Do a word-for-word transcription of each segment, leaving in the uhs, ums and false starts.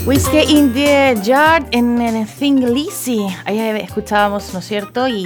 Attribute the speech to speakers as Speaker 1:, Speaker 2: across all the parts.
Speaker 1: Whiskey in the Jar en, en Thing Lizzy. Ahí escuchábamos, ¿no es cierto? Y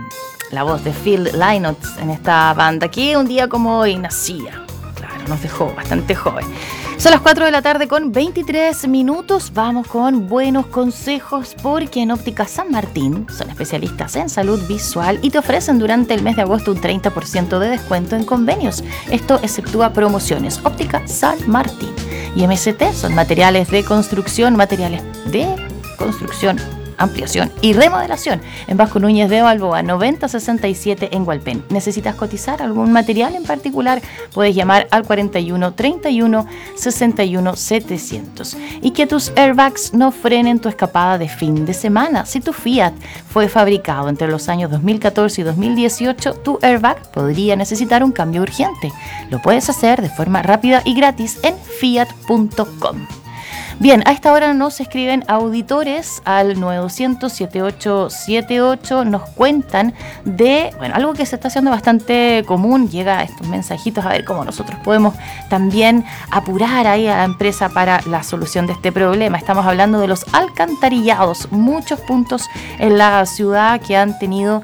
Speaker 1: la voz de Phil Lynott en esta banda que un día como hoy nacía. Claro, nos dejó bastante joven. Son las cuatro de la tarde con veintitrés minutos. Vamos con buenos consejos porque en Óptica San Martín son especialistas en salud visual y te ofrecen durante el mes de agosto un treinta por ciento de descuento en convenios. Esto exceptúa promociones. Óptica San Martín. Y M S T son materiales de construcción, materiales de construcción, ampliación y remodelación en Vasco Núñez de Balboa, noventa sesenta y siete en Hualpén. ¿Necesitas cotizar algún material en particular? Puedes llamar al cuarenta y uno, treinta y uno, sesenta y uno, setecientos. Y que tus airbags no frenen tu escapada de fin de semana. Si tu Fiat fue fabricado entre los años dos mil catorce y dos mil dieciocho, tu airbag podría necesitar un cambio urgente. Lo puedes hacer de forma rápida y gratis en fiat punto com. Bien, a esta hora nos escriben auditores al nueve doscientos, setenta y ocho setenta y ocho, nos cuentan de, bueno, algo que se está haciendo bastante común, llega estos mensajitos a ver cómo nosotros podemos también apurar ahí a la empresa para la solución de este problema. Estamos hablando de los alcantarillados, muchos puntos en la ciudad que han tenido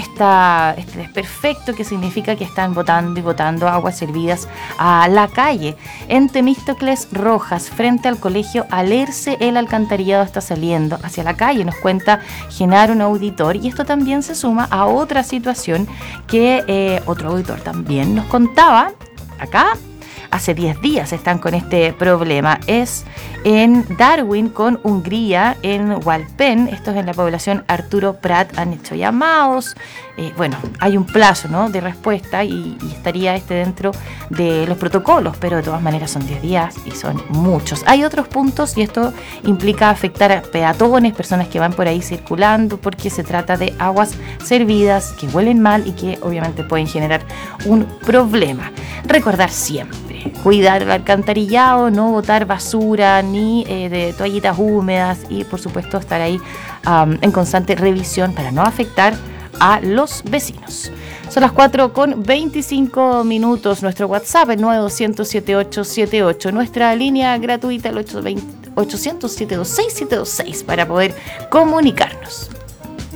Speaker 1: esta, este desperfecto, que significa que están botando y botando aguas servidas a la calle. En Temístocles Rojas, frente al colegio Alerce, el alcantarillado está saliendo hacia la calle, nos cuenta Genaro, un auditor, y esto también se suma a otra situación que eh, otro auditor también nos contaba acá. Hace diez días están con este problema. Es en Darwin con Hungría, en Hualpén. Esto es en la población Arturo Prat. Han hecho llamados. Eh, bueno, hay un plazo, ¿no?, de respuesta y, y estaría este dentro de los protocolos, pero de todas maneras son diez días y son muchos. Hay otros puntos y esto implica afectar a peatones, personas que van por ahí circulando, porque se trata de aguas servidas que huelen mal y que obviamente pueden generar un problema. Recordar siempre, cuidar el alcantarillado, no botar basura ni eh, de toallitas húmedas y por supuesto estar ahí um, en constante revisión para no afectar a los vecinos. Son las cuatro con veinticinco minutos. Nuestro WhatsApp el nueve doscientos, setenta y ocho setenta y ocho. Nuestra línea gratuita el ochocientos setenta y dos, sesenta y seis setenta y seis para poder comunicarnos.